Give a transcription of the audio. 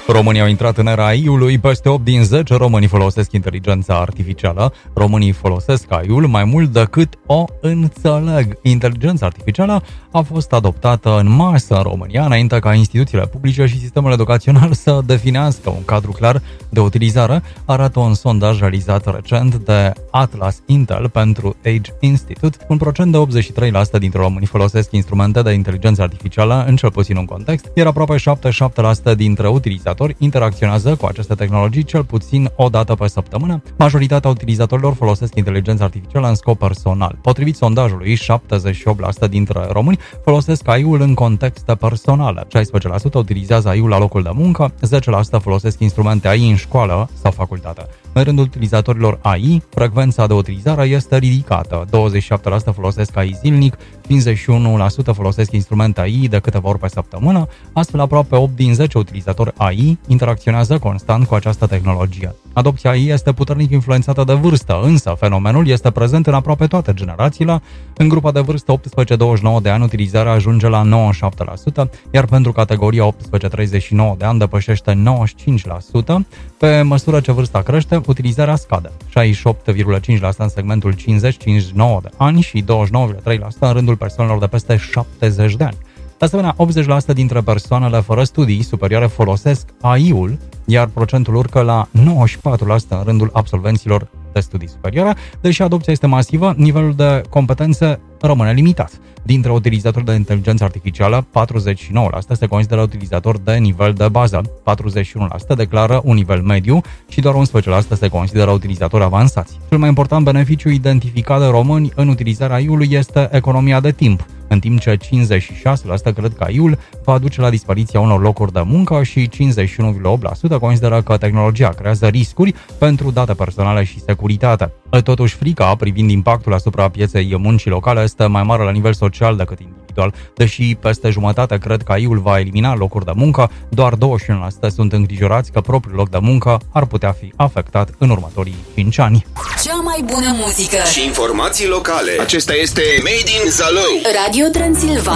Românii au intrat în era AI-ului, peste 8 din 10 români folosesc inteligența artificială. Românii folosesc AI-ul mai mult decât o înțeleg. Inteligența artificială a fost adoptată în masă în România, înainte ca instituțiile publice și sistemul educațional să definească un cadru clar de utilizare, arată un sondaj realizat recent de Atlas Intel pentru Age Institute. Un procent de 83% dintre români folosesc instrumente de inteligență artificială în cel puțin un context, iar aproape 77% dintre utilizatori interacționează cu aceste tehnologii cel puțin o dată pe săptămână. Majoritatea utilizatorilor folosesc inteligența artificială în scop personal. Potrivit sondajului, 78% dintre români folosesc AI-ul în contexte personale, 16% utilizează AI-ul la locul de muncă, 10% folosesc instrumente AI în școală sau facultate. În rândul utilizatorilor AI, frecvența de utilizare este ridicată. 27% folosesc AI zilnic, 51% folosesc instrumente AI de câteva ori pe săptămână, astfel aproape 8 din 10 utilizatori AI interacționează constant cu această tehnologie. Adopția AI este puternic influențată de vârstă, însă fenomenul este prezent în aproape toate generațiile. În grupa de vârstă 18-29 de ani, utilizarea ajunge la 97%, iar pentru categoria 18-39 de ani depășește 95%. Pe măsură ce vârsta crește, utilizarea scade. 68,5% în segmentul 50-59 de ani și 29,3% în rândul persoanelor de peste 70 de ani. De asemenea, 80% dintre persoanele fără studii superioare folosesc AI-ul, iar procentul urcă la 94% în rândul absolvenților de studii superioare. Deși adopția este masivă, nivelul de competențe rămâne limitat. Dintre utilizatori de inteligență artificială, 49% se consideră utilizatori de nivel de bază, 41% declară un nivel mediu și doar 11% se consideră utilizatori avansați. Cel mai important beneficiu identificat de români în utilizarea AI-ului este economia de timp, în timp ce 56% cred că AI-ul va aduce la dispariția unor locuri de muncă și 51,8% consideră că tehnologia creează riscuri pentru date personale și securitate. Totuși, frica privind impactul asupra pieței muncii locale este mai mare la nivel social decât individual. Deși peste jumătate cred că AI-ul va elimina locuri de muncă, doar 21% sunt îngrijorați că propriul loc de muncă ar putea fi afectat în următorii 5 ani. Cea mai bună muzică și informații locale. Acesta este Made in Zalău. Radio Transilvania.